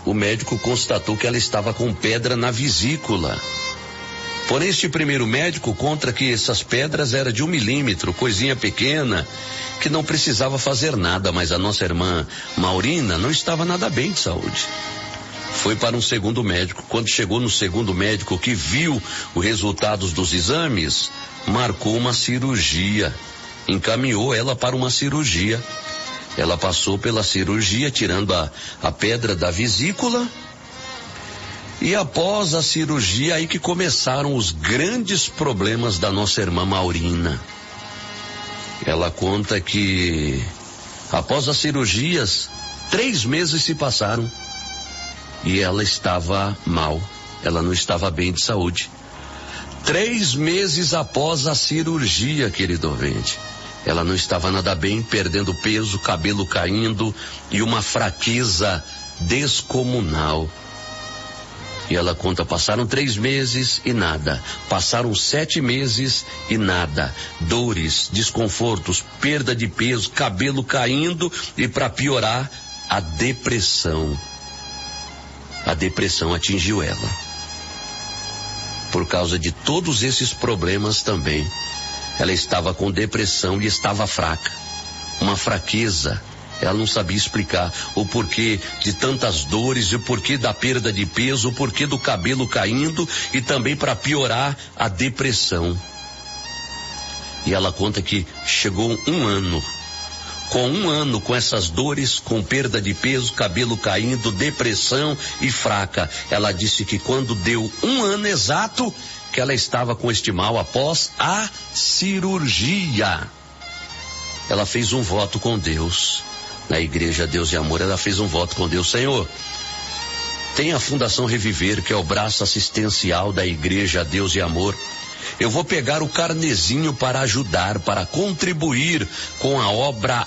o médico constatou que ela estava com pedra na vesícula. Porém, este primeiro médico conta que essas pedras eram de 1 milímetro, coisinha pequena, que não precisava fazer nada, mas a nossa irmã Maurina não estava nada bem de saúde. Foi para um segundo médico. Quando chegou no segundo médico, que viu os resultados dos exames, marcou uma cirurgia, encaminhou ela para uma cirurgia. Ela passou pela cirurgia, tirando a pedra da vesícula. E após a cirurgia, aí que começaram os grandes problemas da nossa irmã Maurina. Ela conta que após as cirurgias, 3 meses se passaram e ela estava mal. Ela não estava bem de saúde. 3 meses após a cirurgia, querido ouvinte, ela não estava nada bem, perdendo peso, cabelo caindo e uma fraqueza descomunal. E ela conta, passaram 3 meses e nada. Passaram 7 meses e nada. Dores, desconfortos, perda de peso, cabelo caindo e, para piorar, a depressão. A depressão atingiu ela. Por causa de todos esses problemas também, ela estava com depressão e estava fraca. Uma fraqueza. Ela não sabia explicar o porquê de tantas dores, o porquê da perda de peso, o porquê do cabelo caindo e também, para piorar, a depressão. E ela conta que chegou 1 ano. Com 1 ano, com essas dores, com perda de peso, cabelo caindo, depressão e fraca. Ela disse que quando deu 1 ano exato, que ela estava com este mal após a cirurgia. Ela fez um voto com Deus. Na Igreja Deus e Amor, ela fez um voto com Deus. Senhor, tem a Fundação Reviver, que é o braço assistencial da Igreja Deus e Amor. Eu vou pegar o carnezinho para ajudar, para contribuir com a obra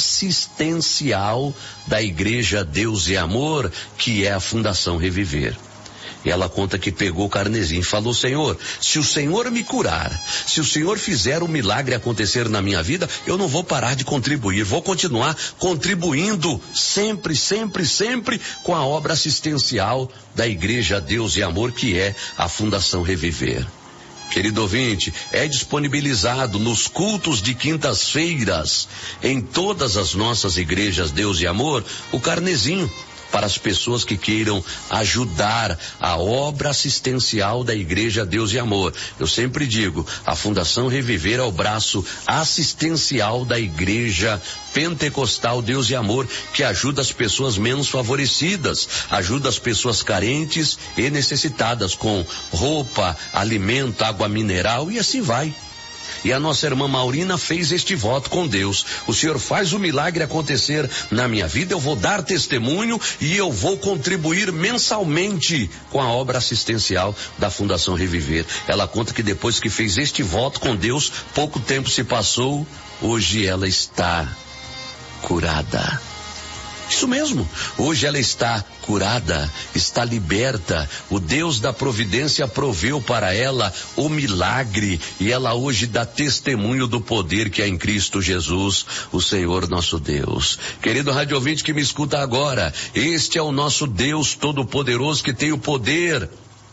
assistencial da Igreja Deus e Amor, que é a Fundação Reviver. E ela conta que pegou o carnezinho e falou: Senhor, se o Senhor me curar, se o Senhor fizer um milagre acontecer na minha vida, eu não vou parar de contribuir, vou continuar contribuindo sempre, sempre, sempre com a obra assistencial da Igreja Deus e Amor, que é a Fundação Reviver. Querido ouvinte, é disponibilizado nos cultos de quintas-feiras, em todas as nossas igrejas Deus e Amor, o carnezinho, para as pessoas que queiram ajudar a obra assistencial da Igreja Deus e Amor. Eu sempre digo, a Fundação Reviver é o braço assistencial da Igreja Pentecostal Deus e Amor, que ajuda as pessoas menos favorecidas, ajuda as pessoas carentes e necessitadas com roupa, alimento, água mineral e assim vai. E a nossa irmã Maurina fez este voto com Deus: o Senhor faz o milagre acontecer na minha vida, eu vou dar testemunho e eu vou contribuir mensalmente com a obra assistencial da Fundação Reviver. Ela conta que depois que fez este voto com Deus, pouco tempo se passou, hoje ela está curada. Isso mesmo, hoje ela está curada, está liberta. O Deus da providência proveu para ela o milagre e ela hoje dá testemunho do poder que há em Cristo Jesus, o Senhor nosso Deus. Querido rádio ouvinte que me escuta agora, este é o nosso Deus Todo-Poderoso, que tem o poder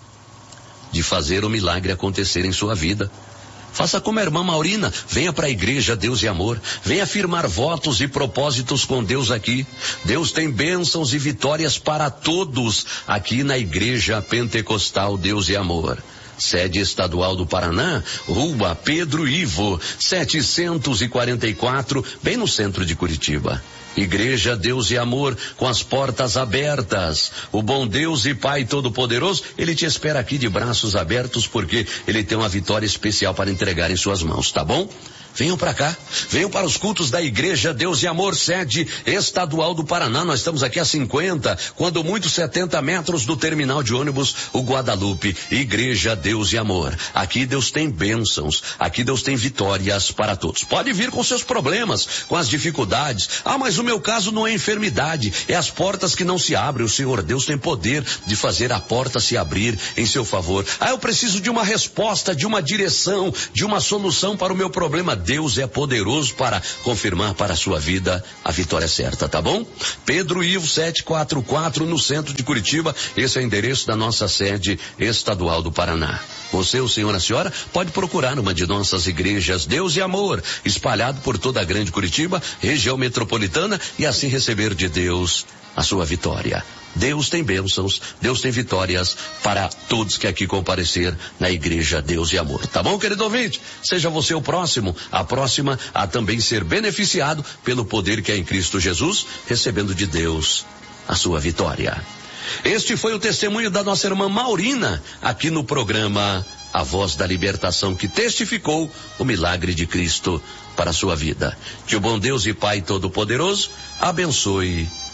de fazer o milagre acontecer em sua vida. Faça como a irmã Maurina, venha para a Igreja Deus e Amor, venha firmar votos e propósitos com Deus aqui. Deus tem bênçãos e vitórias para todos aqui na Igreja Pentecostal Deus e Amor. Sede estadual do Paraná, Rua Pedro Ivo, 744, bem no centro de Curitiba. Igreja Deus e Amor, com as portas abertas. O bom Deus e Pai Todo-Poderoso, Ele te espera aqui de braços abertos, porque Ele tem uma vitória especial para entregar em suas mãos, tá bom? Venham para cá, venham para os cultos da Igreja Deus e Amor, sede estadual do Paraná. Nós estamos aqui a 50, quando muito 70 metros do terminal de ônibus, o Guadalupe. Igreja Deus e Amor. Aqui Deus tem bênçãos, aqui Deus tem vitórias para todos. Pode vir com seus problemas, com as dificuldades. Ah, mas o meu caso não é enfermidade, é as portas que não se abrem. O Senhor Deus tem poder de fazer a porta se abrir em seu favor. Ah, eu preciso de uma resposta, de uma direção, de uma solução para o meu problema. Deus é poderoso para confirmar para a sua vida a vitória certa, tá bom? Pedro Ivo 744 no centro de Curitiba, esse é o endereço da nossa sede estadual do Paraná. Você, o senhor, a senhora, pode procurar uma de nossas igrejas Deus e Amor, espalhado por toda a grande Curitiba, região metropolitana, e assim receber de Deus a sua vitória. Deus tem bênçãos, Deus tem vitórias para todos que aqui comparecer na igreja Deus e Amor. Tá bom, querido ouvinte? Seja você o próximo, a próxima a também ser beneficiado pelo poder que é em Cristo Jesus, recebendo de Deus a sua vitória. Este foi o testemunho da nossa irmã Maurina, aqui no programa A Voz da Libertação, que testificou o milagre de Cristo para a sua vida. Que o bom Deus e Pai Todo-Poderoso abençoe